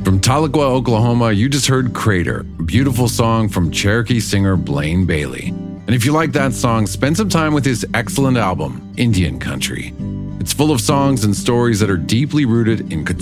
From Tahlequah, Oklahoma, you just heard Crater, a beautiful song from Cherokee singer Blaine Bailey. And if you like that song, spend some time with his excellent album, Indian Country. It's full of songs and stories that are deeply rooted in